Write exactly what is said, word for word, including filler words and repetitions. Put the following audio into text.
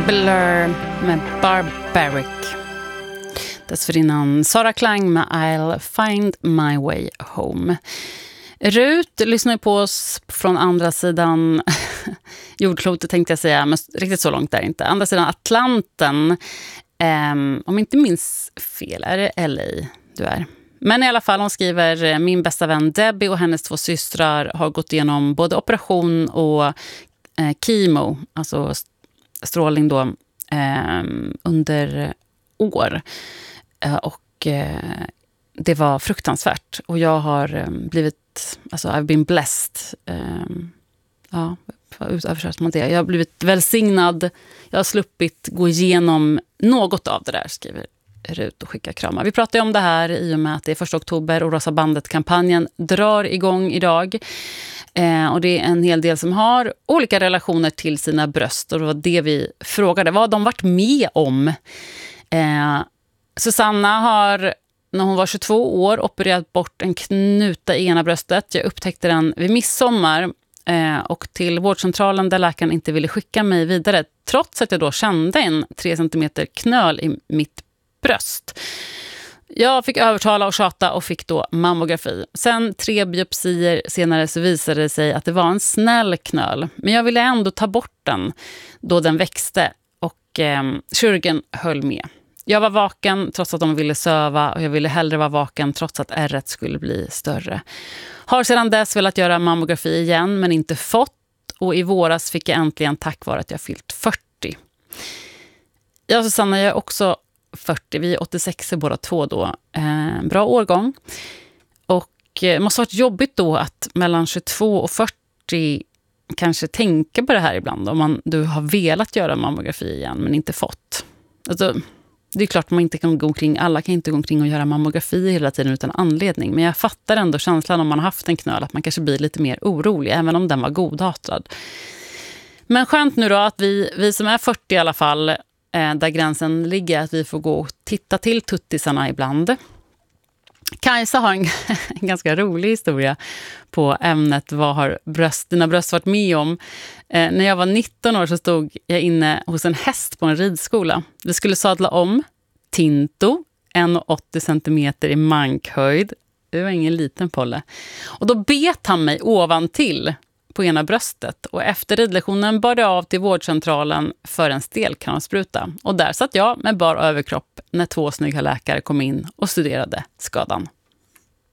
Blur med Barbaric. Dessförinnan Sara Klang med I'll find my way home. Rut lyssnar på oss från andra sidan jordklotet, tänkte jag säga, men riktigt så långt är det inte. Andra sidan Atlanten. Um, om inte minns fel, är det L A du är. Men i alla fall, hon skriver: min bästa vän Debbie och hennes två systrar har gått igenom både operation och eh, kemo, alltså strålning då, eh, under år. Eh, och eh, det var fruktansvärt. Och jag har eh, blivit, alltså I've been blessed. Eh, ja, översatt man det. Jag har blivit välsignad. Jag har sluppit gå igenom något av det där, skriver Rut och skicka kramar. Vi pratar ju om det här i och med att det är första oktober och Rosa bandet-kampanjen drar igång idag. Eh, och det är en hel del som har olika relationer till sina bröst. Och det var det vi frågade. Vad har de varit med om? Eh, Susanna har, när hon var tjugotvå år, opererat bort en knuta i ena bröstet. Jag upptäckte den vid midsommar. Eh, och till vårdcentralen där läkaren inte ville skicka mig vidare. Trots att jag då kände en tre centimeter knöl i mitt bröst. Jag fick övertala och tjata och fick då mammografi. Sen tre biopsier senare så visade det sig att det var en snäll knöl. Men jag ville ändå ta bort den då den växte och eh, kirurgen höll med. Jag var vaken trots att de ville söva och jag ville hellre vara vaken trots att ärret skulle bli större. Har sedan dess velat göra mammografi igen men inte fått, och i våras fick jag äntligen tack vare att jag fyllt fyrtio. Jag och Susanna, jag är också fyrtio, vi är åttiosex båda två då. Eh, bra årgång. Och eh, det måste ha varit jobbigt då att mellan tjugotvå och fyrtio kanske tänka på det här ibland. Om man, du har velat göra mammografi igen men inte fått. Alltså, det är klart man inte kan gå omkring, alla kan inte gå omkring och göra mammografi hela tiden utan anledning. Men jag fattar ändå känslan om man har haft en knöl att man kanske blir lite mer orolig, även om den var godhatad. Men skönt nu då att vi, vi som är fyrtio i alla fall, eh, där gränsen ligger, att vi får gå och titta till tuttisarna ibland. Kajsa har en, en ganska rolig historia på ämnet vad har bröst, dina bröst varit med om. Eh, när jag var nitton år så stod jag inne hos en häst på en ridskola. Vi skulle sadla om Tinto, en komma åttio centimeter i mankhöjd. Det var ingen liten polle. Och då bet han mig ovantill på ena bröstet. Och efter ridlektionen bar det av till vårdcentralen för en stelkrampsspruta. Och där satt jag med bar överkropp när två snygga läkare kom in och studerade skadan.